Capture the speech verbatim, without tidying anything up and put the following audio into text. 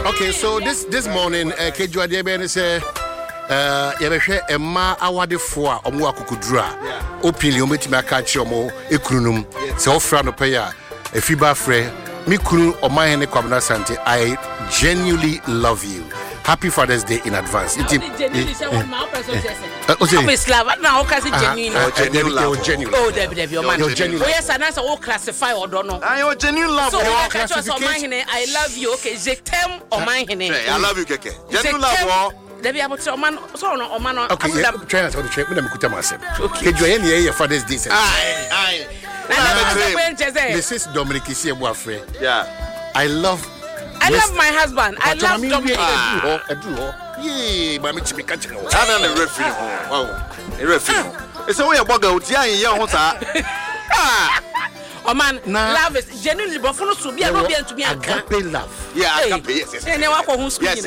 Okay, so this this morning, uh, Kejua Deben say, uh, Yabeshe, Emma Awade Foa, Omu Akukudra, Opili, Ometima Kachomo, Ekrunum, so Frano Paya, a Fiba Fre, Mikunu, or my Hene Kwabna Sante. I genuinely love you. Happy Father's Day in advance. It is genuinely love. Now, because it's genuine. Genuine love. Genuine. Oh, Debbie, Debbie, your man. Genuine. Oh, yes, and that's all classify or don't know. I am genuine love. So, I love you. Okay, je t'aime or my Hene. I love you, Keke. Genuine love. Debbie, about your man. So, no, man. Okay, try to check when I'm cutting myself. Okay, join your Father's Day. Aye, aye. Missus Dominic is here, boyfriend. Yeah. I love. I love my husband. I love Dominic. I do. Yeah, but I'm going to be catching you. I'm not a referee. Wow. A referee. It's only a bugger with young Hunter. Oh man, love is genuinely, but for us to be a Rubian to be a agape love. Yeah, agape, yes, yes. And they walk on who's